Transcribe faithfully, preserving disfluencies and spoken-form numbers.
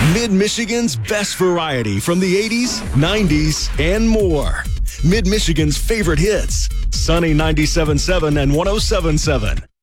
Mid-Michigan's best variety from the eighties, nineties, and more. Mid-Michigan's favorite hits. Sunny ninety-seven point seven and one oh seven point seven.